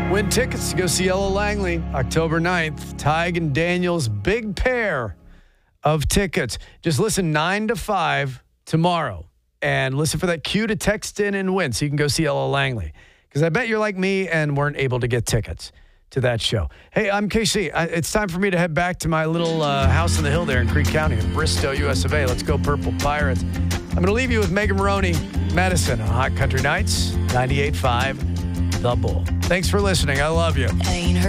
Win tickets to go see Ella Langley October 9th. Tig and Daniel's big pair of tickets. Just listen 9 to 5 tomorrow and listen for that cue to text in and win so you can go see Ella Langley. Because I bet you're like me and weren't able to get tickets to that show. Hey, I'm KC. It's time for me to head back to my little house on the hill there in Creek County in Bristow, US of A. Let's go Purple Pirates. I'm going to leave you with Megan Maroney, Medicine on Hot Country Nights, 98.5 The Bull. Thanks for listening. I love you.